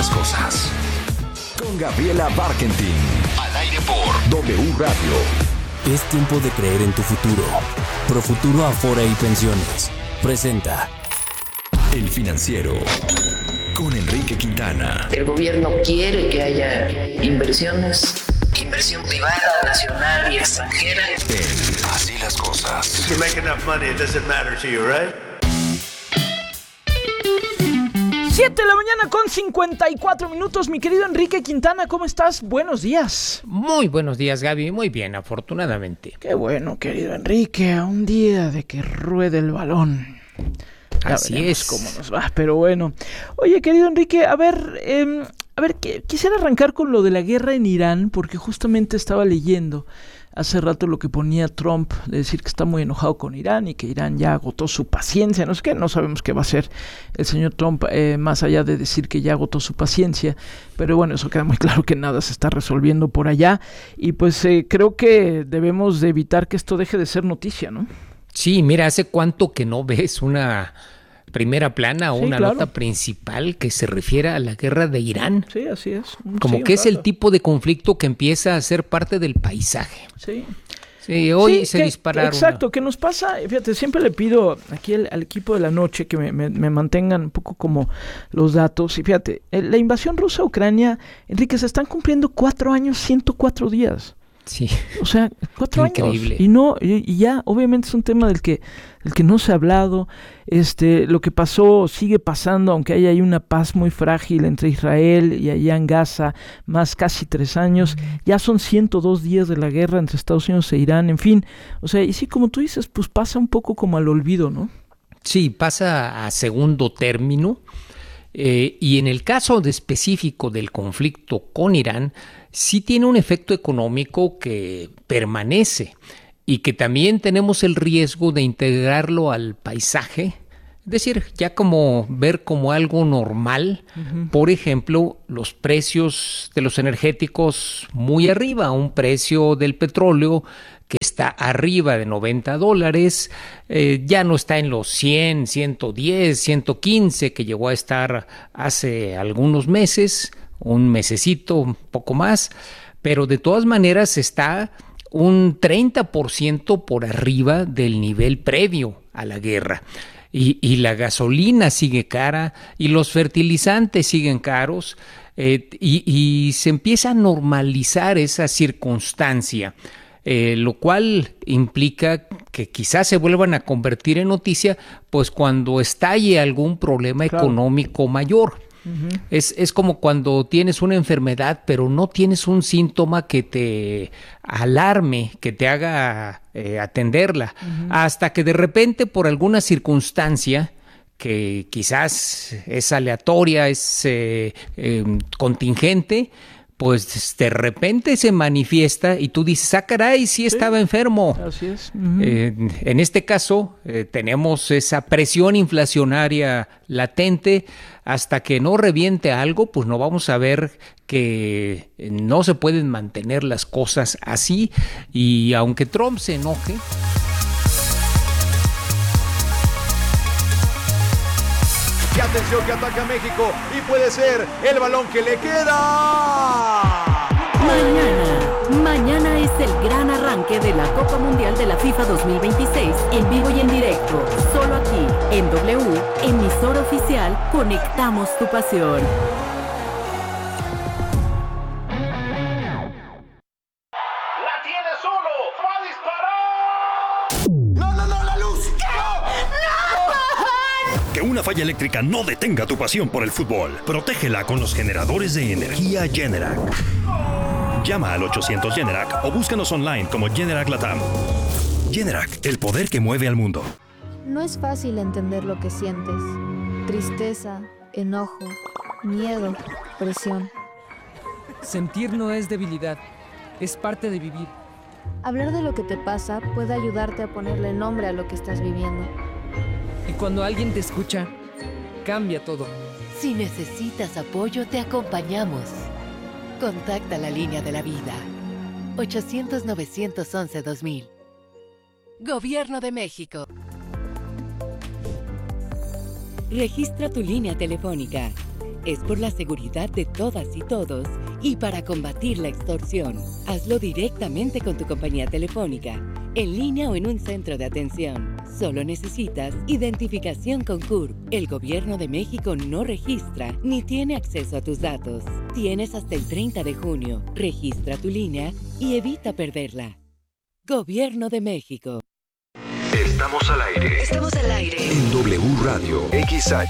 las cosas. Con Gabriela Barkentin. Al aire por W Radio. Es tiempo de creer en tu futuro. Profuturo Afore y Pensiones presenta El Financiero con Enrique Quintana. El gobierno quiere que haya inversiones, inversión privada, nacional y extranjera. Así las cosas. If you make enough money, it doesn't matter to you, right? 7 de la mañana con 54 minutos. Mi querido Enrique Quintana, ¿cómo estás? Buenos días. Muy buenos días, Gaby. Muy bien, afortunadamente. Qué bueno, querido Enrique. A un día de que ruede el balón. Ya Así veremos es. cómo nos va, pero bueno. Oye, querido Enrique, a ver, quisiera arrancar con lo de la guerra en Irán, porque justamente estaba leyendo hace rato lo que ponía Trump, de decir que está muy enojado con Irán y que Irán ya agotó su paciencia. No sé qué, no sabemos qué va a hacer el señor Trump, más allá de decir que ya agotó su paciencia, pero bueno, eso queda muy claro que nada se está resolviendo por allá, y pues creo que debemos de evitar que esto deje de ser noticia, ¿no? Sí, mira, ¿hace cuánto que no ves una primera plana o Sí, una claro. nota principal que se refiera a la guerra de Irán? Sí, así es. Como Sí, que un es el rato. tipo de conflicto que empieza a ser parte del paisaje. Sí. Sí, hoy Sí, se dispararon. Exacto, que nos pasa, fíjate, siempre le pido aquí al equipo de la noche que me mantengan un poco como los datos. Y fíjate, la invasión rusa a Ucrania, Enrique, se están cumpliendo 4 años, 104 días. Sí. O sea, 4 Increíble. años. Y ya, obviamente es un tema del que no se ha hablado. Lo que pasó sigue pasando, aunque hay ahí una paz muy frágil entre Israel y allá en Gaza, más casi 3 años. Ya son 102 días de la guerra entre Estados Unidos e Irán, en fin. O sea, y sí, como tú dices, pues pasa un poco como al olvido, ¿no? Sí, pasa a segundo término. Y en el caso específico del conflicto con Irán, sí tiene un efecto económico que permanece y que también tenemos el riesgo de integrarlo al paisaje, es decir, ya como ver como algo normal. Por ejemplo, los precios de los energéticos muy arriba, un precio del petróleo que está arriba de $90, ya no está en los 100, 110, 115 que llegó a estar hace algunos meses, un mesecito, un poco más, pero de todas maneras está un 30% por arriba del nivel previo a la guerra. Y la gasolina sigue cara y los fertilizantes siguen caros, y se empieza a normalizar esa circunstancia. Lo cual implica que quizás se vuelvan a convertir en noticia pues cuando estalle algún problema económico mayor. Es como cuando tienes una enfermedad pero no tienes un síntoma que te alarme, que te haga atenderla, hasta que de repente por alguna circunstancia que quizás es aleatoria, es contingente, pues de repente se manifiesta y tú dices, caray, sí estaba enfermo. Así es. En este caso, tenemos esa presión inflacionaria latente. Hasta que no reviente algo, pues no vamos a ver que no se pueden mantener las cosas así. Y aunque Trump se enoje, Y atención que ataca México y puede ser el balón que le queda. Mañana es el gran arranque de la Copa Mundial de la FIFA 2026 en vivo y en directo, solo aquí en W, emisora oficial, conectamos tu pasión. ¡La tiene solo! ¡Va a disparar! ¡No, la luz! Que una falla eléctrica no detenga tu pasión por el fútbol. Protégela con los generadores de energía Generac. Llama al 800 Generac o búscanos online como Generac Latam. Generac, el poder que mueve al mundo. No es fácil entender lo que sientes. Tristeza, enojo, miedo, presión. Sentir no es debilidad, es parte de vivir. Hablar de lo que te pasa puede ayudarte a ponerle nombre a lo que estás viviendo. Y cuando alguien te escucha, cambia todo. Si necesitas apoyo, te acompañamos. Contacta la línea de la vida. 800-911-2000. Gobierno de México. Registra tu línea telefónica. Es por la seguridad de todas y todos y para combatir la extorsión. Hazlo directamente con tu compañía telefónica, en línea o en un centro de atención. Solo necesitas identificación con CURP. El Gobierno de México no registra ni tiene acceso a tus datos. Tienes hasta el 30 de junio. Registra tu línea y evita perderla. Gobierno de México. Estamos al aire. Estamos al aire. En W Radio XH